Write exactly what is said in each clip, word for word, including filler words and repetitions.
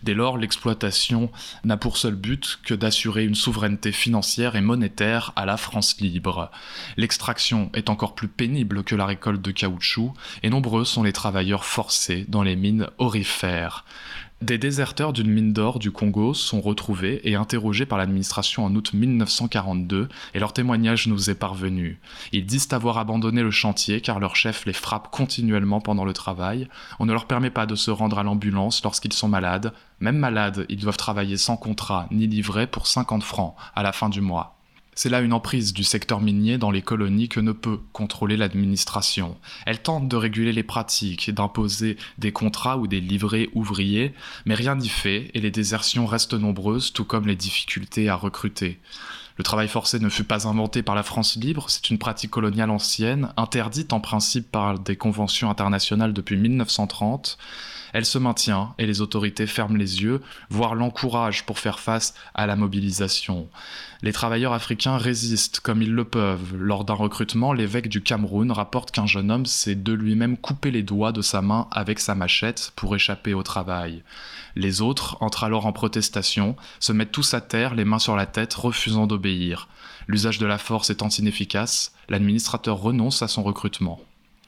Dès lors, l'exploitation n'a pour seul but que d'assurer une souveraineté financière et monétaire à la France libre. L'extraction est encore plus pénible que la récolte de caoutchouc, et nombreux sont les travailleurs forcés dans les mines aurifères. Des déserteurs d'une mine d'or du Congo sont retrouvés et interrogés par l'administration en août mille neuf cent quarante-deux, et leur témoignage nous est parvenu. Ils disent avoir abandonné le chantier car leur chef les frappe continuellement pendant le travail. On ne leur permet pas de se rendre à l'ambulance lorsqu'ils sont malades. Même malades, ils doivent travailler sans contrat ni livret pour cinquante francs à la fin du mois. C'est là une emprise du secteur minier dans les colonies que ne peut contrôler l'administration. Elle tente de réguler les pratiques et d'imposer des contrats ou des livrets ouvriers, mais rien n'y fait et les désertions restent nombreuses, tout comme les difficultés à recruter. Le travail forcé ne fut pas inventé par la France libre, c'est une pratique coloniale ancienne, interdite en principe par des conventions internationales depuis mille neuf cent trente. Elle se maintient et les autorités ferment les yeux, voire l'encouragent pour faire face à la mobilisation. Les travailleurs africains résistent comme ils le peuvent. Lors d'un recrutement, l'évêque du Cameroun rapporte qu'un jeune homme s'est de lui-même coupé les doigts de sa main avec sa machette pour échapper au travail. Les autres entrent alors en protestation, se mettent tous à terre, les mains sur la tête, refusant d'obéir. L'usage de la force étant inefficace, l'administrateur renonce à son recrutement.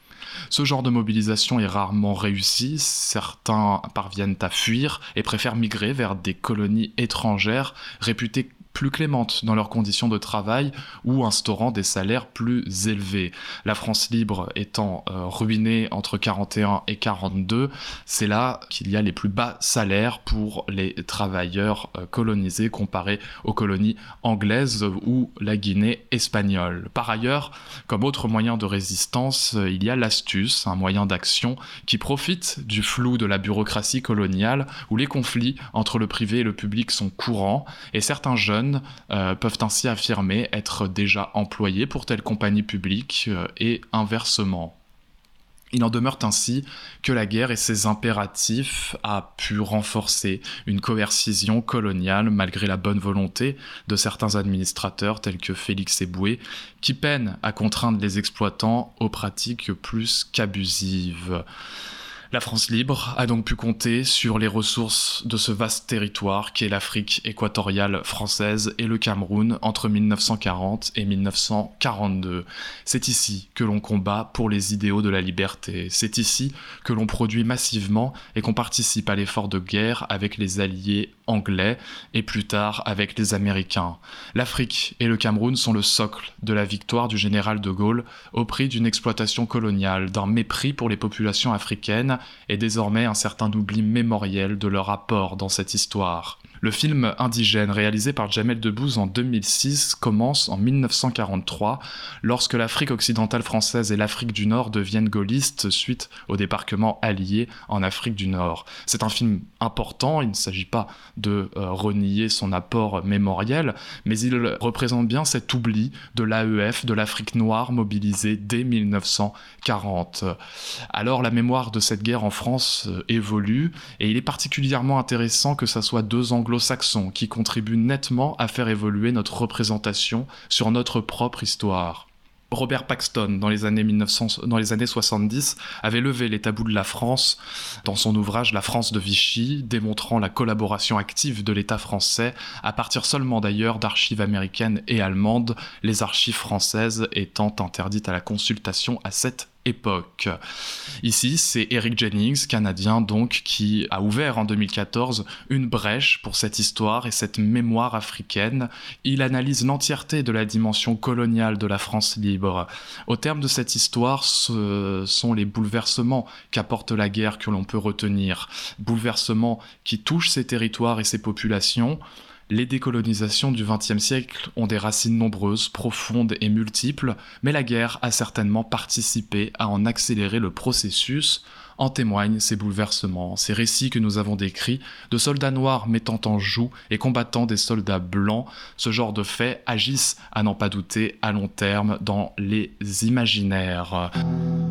Ce genre de mobilisation est rarement réussi, certains parviennent à fuir et préfèrent migrer vers des colonies étrangères réputées plus clémentes dans leurs conditions de travail ou instaurant des salaires plus élevés. La France libre étant euh, ruinée entre quarante et un et quarante-deux, c'est là qu'il y a les plus bas salaires pour les travailleurs euh, colonisés comparés aux colonies anglaises ou la Guinée espagnole. Par ailleurs, comme autre moyen de résistance, euh, il y a l'astuce, un moyen d'action qui profite du flou de la bureaucratie coloniale où les conflits entre le privé et le public sont courants et certains jeunes Euh, peuvent ainsi affirmer être déjà employés pour telle compagnie publique euh, et inversement. Il en demeure ainsi que la guerre et ses impératifs a pu renforcer une coercition coloniale malgré la bonne volonté de certains administrateurs tels que Félix Éboué qui peinent à contraindre les exploitants aux pratiques plus qu'abusives. La France libre a donc pu compter sur les ressources de ce vaste territoire qu'est l'Afrique équatoriale française et le Cameroun entre mille neuf cent quarante et mille neuf cent quarante-deux. C'est ici que l'on combat pour les idéaux de la liberté. C'est ici que l'on produit massivement et qu'on participe à l'effort de guerre avec les alliés anglais et plus tard avec les Américains. L'Afrique et le Cameroun sont le socle de la victoire du général de Gaulle au prix d'une exploitation coloniale, d'un mépris pour les populations africaines et désormais un certain oubli mémoriel de leur apport dans cette histoire. Le film Indigène, réalisé par Jamel Debbouze en deux mille six, commence en mille neuf cent quarante-trois, lorsque l'Afrique occidentale française et l'Afrique du Nord deviennent gaullistes suite au débarquement allié en Afrique du Nord. C'est un film important, il ne s'agit pas de euh, renier son apport mémoriel, mais il représente bien cet oubli de l'A E F, de l'Afrique noire mobilisée dès mille neuf cent quarante. Alors la mémoire de cette guerre en France euh, évolue, et il est particulièrement intéressant que ça soit deux anglo anglo-saxons qui contribuent nettement à faire évoluer notre représentation sur notre propre histoire. Robert Paxton, dans les années mille neuf cents, dans les années soixante-dix, avait levé les tabous de la France dans son ouvrage La France de Vichy, démontrant la collaboration active de l'État français, à partir seulement d'ailleurs d'archives américaines et allemandes, les archives françaises étant interdites à la consultation à cette époque. Ici, c'est Eric Jennings, canadien donc, qui a ouvert en deux mille quatorze une brèche pour cette histoire et cette mémoire africaine. Il analyse l'entièreté de la dimension coloniale de la France libre. Au terme de cette histoire, ce sont les bouleversements qu'apporte la guerre que l'on peut retenir. Bouleversements qui touchent ces territoires et ces populations. Les décolonisations du vingtième siècle ont des racines nombreuses, profondes et multiples, mais la guerre a certainement participé à en accélérer le processus. En témoignent ces bouleversements, ces récits que nous avons décrits de soldats noirs mettant en joue et combattant des soldats blancs. Ce genre de faits agissent, à n'en pas douter, à long terme dans les imaginaires.